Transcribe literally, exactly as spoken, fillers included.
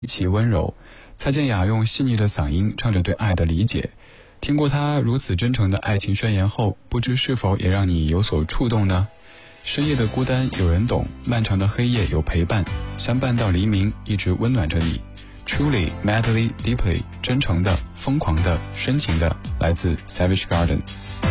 其温柔。蔡健雅用细腻的嗓音唱着对爱的理解。听过她如此真诚的爱情宣言后，不知是否也让你有所触动呢？深夜的孤单有人懂，漫长的黑夜有陪伴，相伴到黎明，一直温暖着你。Truly, madly, deeply， 真诚的、疯狂的、深情的，来自 Savage Garden。